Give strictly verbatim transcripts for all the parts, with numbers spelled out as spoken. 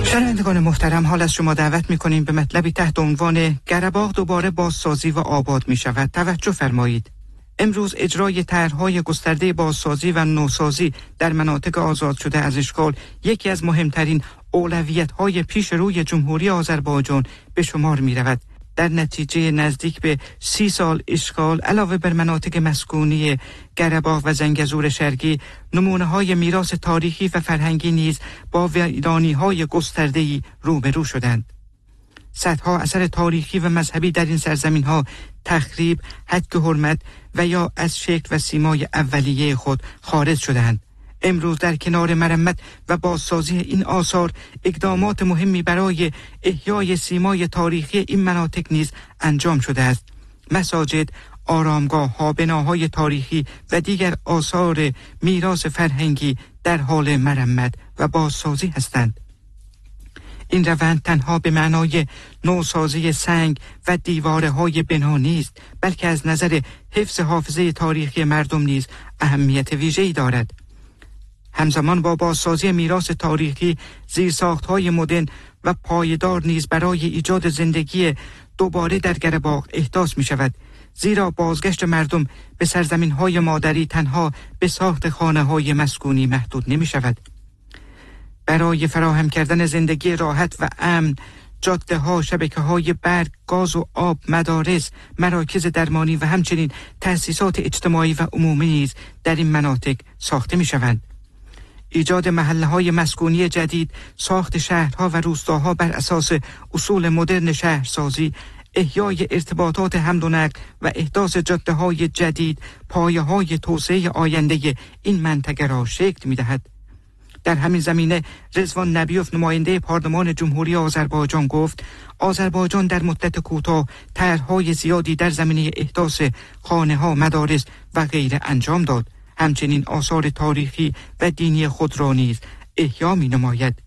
شنوندگان محترم، حال از شما دعوت می‌کنیم به مطلبی تحت عنوان گره‌باغ دوباره بازسازی و آباد می‌شود. توجه فرمایید. امروز اجرای طرح‌های گسترده بازسازی و نوسازی در مناطق آزاد شده از اشغال یکی از مهمترین اولویت‌های پیش روی جمهوری آذربایجان به شمار می‌رود. در نتیجه نزدیک به سی سال اشغال علاوه بر مناطق مسکونی گره‌باغ و زنگزور شرقی، نمونه‌های میراث تاریخی و فرهنگی نیز با ویرانی‌های گسترده‌ای روبرو شدند. صدها اثر تاریخی و مذهبی در این سرزمین‌ها تخریب، هتک حرمت و یا از شکل و سیمای اولیه خود خارج شدند. امروز در کنار مرمت و بازسازی این آثار، اقدامات مهمی برای احیای سیمای تاریخی این مناطق نیز انجام شده است. مساجد، آرامگاه‌ها، بناهای تاریخی و دیگر آثار میراث فرهنگی در حال مرمت و بازسازی هستند. این روند تنها به معنای نوسازی سنگ و دیوارهای بنا نیست، بلکه از نظر حفظ حافظه تاریخی مردم نیز اهمیت ویژه‌ای دارد. همزمان با بازسازی میراث تاریخی، زیرساخت‌های مدرن و پایدار نیز برای ایجاد زندگی دوباره در گره‌باغ احداث می‌شود، زیرا بازگشت مردم به سرزمین‌های مادری تنها به ساخت خانه‌های مسکونی محدود نمی‌شود. برای فراهم کردن زندگی راحت و امن، جاده‌ها، شبکه‌های برق، گاز و آب، مدارس، مراکز درمانی و همچنین تأسیسات اجتماعی و عمومی نیز در این مناطق ساخته می‌شوند. ایجاد محله‌های مسکونی جدید، ساخت شهرها و روستاها بر اساس اصول مدرن شهرسازی، احیای ارتباطات حمل و نقل و احداث جاده‌های جدید، پایه‌های توسعه آینده این منطقه را شکل می‌دهد. در همین زمینه رضوان نبیوف، نماینده پارلمان جمهوری آذربایجان، گفت آذربایجان در مدت کوتاه طرح‌های زیادی در زمینه احداث خانه‌ها، مدارس و غیره انجام داد. همچنین آثار تاریخی و دینی خود را نیز احیا می‌نماید.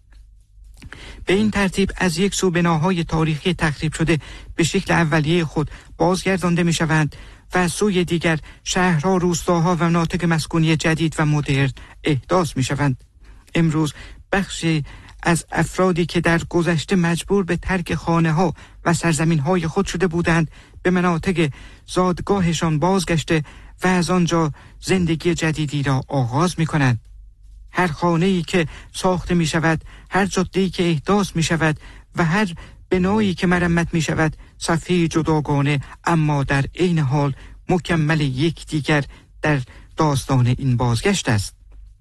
به این ترتیب از یک سو بناهای تاریخی تخریب شده به شکل اولیه خود بازگردانده می‌شوند و از سوی دیگر شهرها، روستاها و مناطق مسکونی جدید و مدرن احداث می‌شوند. امروز بخشی از افرادی که در گذشته مجبور به ترک خانه‌ها و سرزمین‌های خود شده بودند، به مناطق زادگاهشان بازگشته و از آنجا زندگی جدیدی را آغاز می‌کنند. هر خانه‌ای که ساخته می‌شود، هر جاده‌ای که احداث می‌شود و هر بنایی که مرمت می‌شود، صفحه‌ای جداگانه اما در عین حال مکمل یکدیگر در داستان این بازگشت است.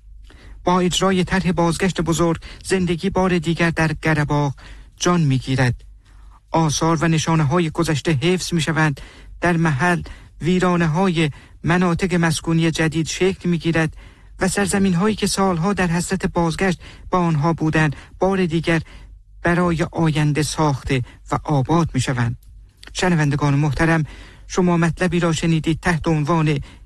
با اجرای طرح بازگشت بزرگ، زندگی بار دیگر در گره‌باغ جان می‌گیرد. آثار و نشانه‌های گذشته حفظ می‌شوند. در محل ویرانه‌های مناطق مسکونی جدید شکل می‌گیرد و سرزمین‌هایی که سالها در حسرت بازگشت با آنها بودند، بار دیگر برای آینده ساخته و آباد می‌شوند. شنوندگان محترم، شما مطلبی را شنیدید تحت عنوان